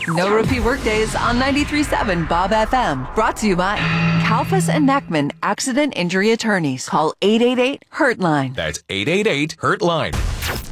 No repeat workdays on 93.7 Bob FM. Brought to you by Kalfas and Neckman Accident Injury Attorneys. Call 888-HURT-LINE. That's 888-HURT-LINE.